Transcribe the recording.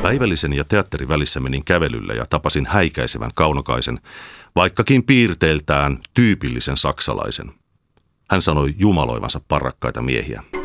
Päivällisen ja teatterin välissä menin kävelyllä ja tapasin häikäisevän Kaunokaisen, vaikkakin piirteiltään tyypillisen saksalaisen. Hän sanoi jumaloivansa parrakkaita miehiä.